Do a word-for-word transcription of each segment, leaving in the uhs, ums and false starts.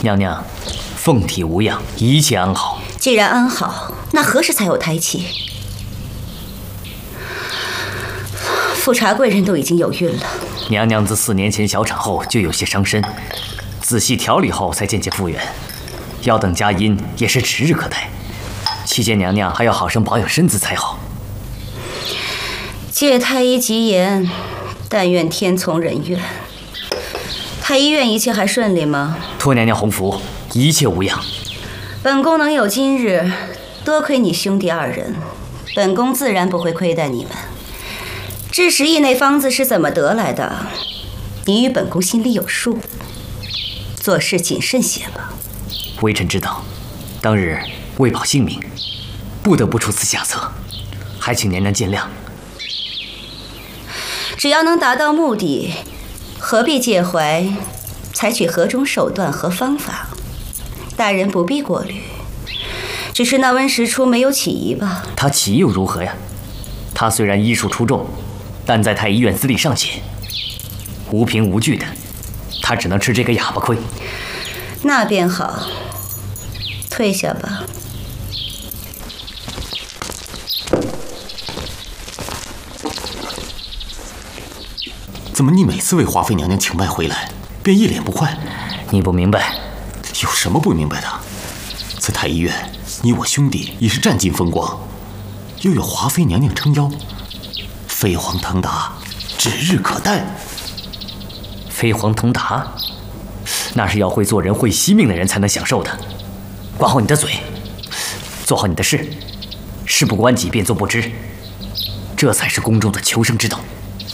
娘娘，凤体无恙，一切安好。 既然安好，那何时才有胎气？富察贵人都已经有孕了。 娘娘自四年前小产后就有些伤身，仔细调理后才渐渐复原，要等佳音也是指日可待。期间娘娘还要好生保养身子才好。 借太医吉言，但愿天从人愿。太医院一切还顺利吗？ 托娘娘洪福，一切无恙。 本宫能有今日，多亏你兄弟二人，本宫自然不会亏待你们。至十亿那方子是怎么得来的，你与本宫心里有数，做事谨慎些吧。 微臣知道，当日为保性命，不得不出此下策，还请娘娘见谅。 只要能达到目的，何必介怀采取何种手段和方法？大人不必过虑，只是那温实初没有起疑吧？ 他起疑又如何呀？他虽然医术出众，但在太医院资历尚浅，无凭无据的，他只能吃这个哑巴亏。 那便好，退下吧。 怎么你每次为华妃娘娘请脉回来，便一脸不快？ 你不明白？ 有什么不明白的？在太医院，你我兄弟已是占尽风光，又有华妃娘娘撑腰，飞黄腾达，指日可待。 飞黄腾达，那是要会做人、会惜命的人才能享受的。管好你的嘴，做好你的事，事不关己，便作不知，这才是宫中的求生之道。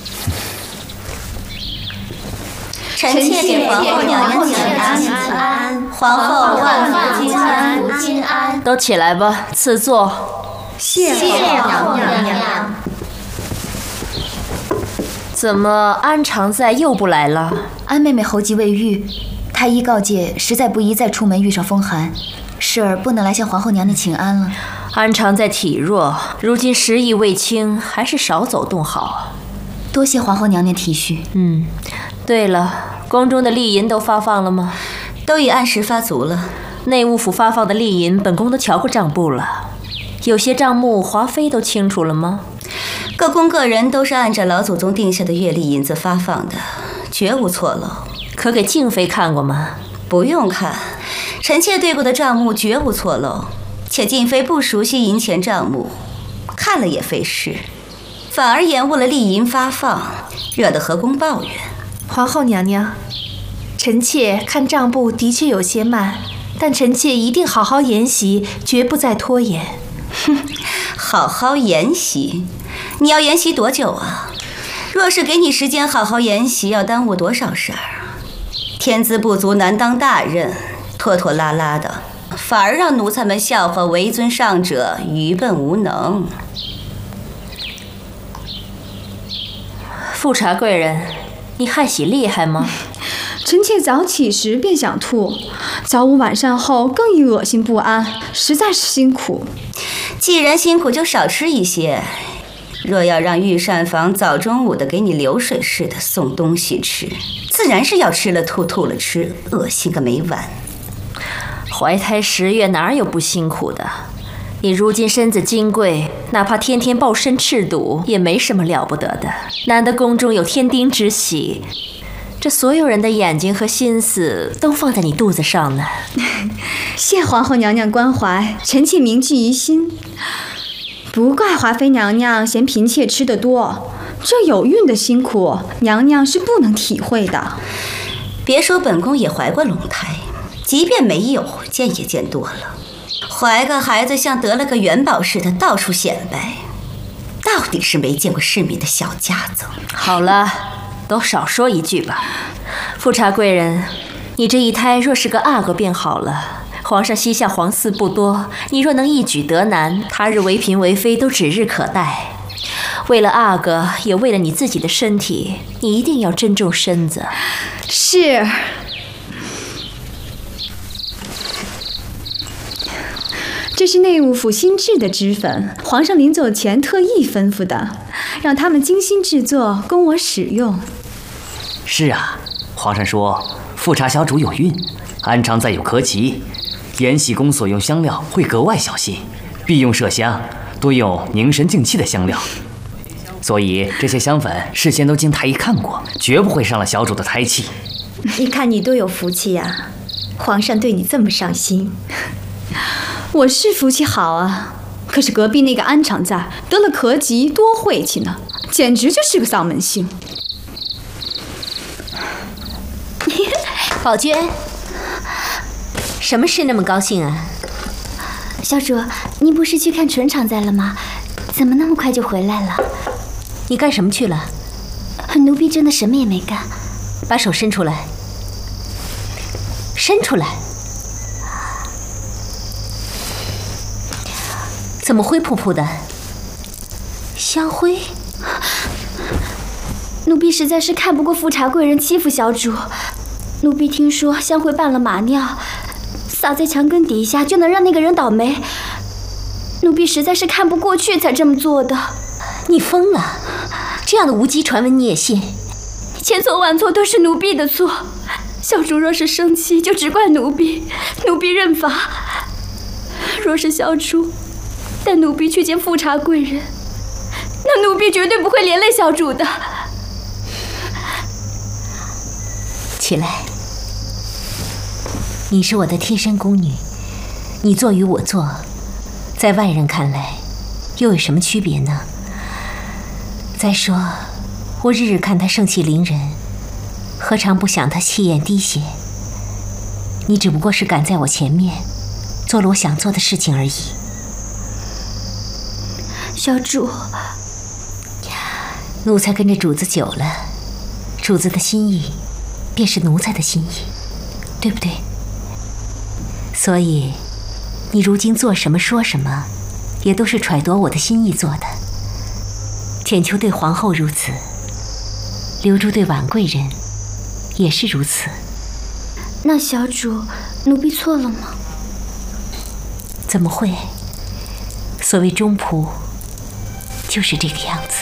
臣妾给皇后娘娘请安，皇后万福金安，金安。 都起来吧，赐座。 谢皇后娘娘。 怎么安常在又不来了？ 安妹妹喉疾未愈，太医告诫，实在不宜再出门遇上风寒，侍儿不能来向皇后娘娘请安了。 安常在体弱，如今时疫未清，还是少走动好。 多谢皇后娘娘体恤。 嗯，对了，宫中的利银都发放了吗？ 都已按时发足了。 内务府发放的利银，本宫都瞧过账簿了。有些账目，华妃都清楚了吗？ 各宫各人都是按照老祖宗定下的月例银子发放的，绝无错漏。 可给静妃看过吗？ 不用看，臣妾对过的账目绝无错漏。且静妃不熟悉银钱账目，看了也费事，反而延误了利银发放，惹得何宫抱怨。 皇后娘娘，臣妾看账簿的确有些慢，但臣妾一定好好研习，绝不再拖延。 哼，好好研习？你要研习多久啊？若是给你时间好好研习，要耽误多少事儿？天资不足，难当大任，拖拖拉拉的，反而让奴才们笑话为尊上者愚笨无能。 富察贵人，你害喜厉害吗？ 臣妾早起时便想吐，早午晚膳后更易恶心不安，实在是辛苦。 既然辛苦，就少吃一些。若要让御膳房早中午的给你流水似的送东西吃，自然是要吃了吐，吐了吃，恶心个没完。 怀胎十月哪有不辛苦的？你如今身子金贵，哪怕天天抱身赤肚，也没什么了不得的。难得宫中有天丁之喜，这所有人的眼睛和心思都放在你肚子上呢。 谢皇后娘娘关怀，臣妾铭记于心。不怪华妃娘娘嫌嫔妾吃得多，这有孕的辛苦，娘娘是不能体会的。 别说本宫也怀过龙胎，即便没有，见也见多了。怀个孩子像得了个元宝似的，到处显摆，到底是没见过世面的小家子。 好了，都少说一句吧。富察贵人，你这一胎若是个阿哥便好了。皇上膝下皇嗣不多，你若能一举得男，他日为嫔为妃都指日可待。为了阿哥，也为了你自己的身体，你一定要珍重身子。 是。这是内务府新制的脂粉，皇上临走前特意吩咐的，让他们精心制作，供我使用。 是啊，皇上说富察小主有孕，安常再有咳疾，延禧宫所用香料会格外小心，必用麝香，多用凝神静气的香料。所以这些香粉事先都经太医看过，绝不会伤了小主的胎气。 你看你多有福气呀，皇上对你这么上心。我是福气好啊，可是隔壁那个安常在得了咳疾，多晦气呢，简直就是个丧门星。 宝娟，什么事那么高兴啊？ 小主，您不是去看纯常在了吗？怎么那么快就回来了？ 你干什么去了？ 奴婢真的什么也没干。 把手伸出来，伸出来。怎么灰扑扑的？香灰？ 奴婢实在是看不过富察贵人欺负小主。奴婢听说香灰拌了马尿，撒在墙根底下就能让那个人倒霉。奴婢实在是看不过去才这么做的。 你疯了？这样的无稽传闻你也信？ 千错万错都是奴婢的错。小主若是生气，就只怪奴婢，奴婢认罚。若是小主带奴婢去见富察贵人，那奴婢绝对不会连累小主的。 起来，你是我的贴身宫女，你做与我做，在外人看来又有什么区别呢？再说，我日日看她盛气凌人，何尝不想她气焰滴血？你只不过是赶在我前面，做了我想做的事情而已。 小主， 奴才跟着主子久了，主子的心意便是奴才的心意，对不对？所以，你如今做什么说什么，也都是揣度我的心意做的。浅秋对皇后如此，流珠对婉贵人也是如此。 那小主，奴婢错了吗？ 怎么会？所谓忠仆，就是这个样子。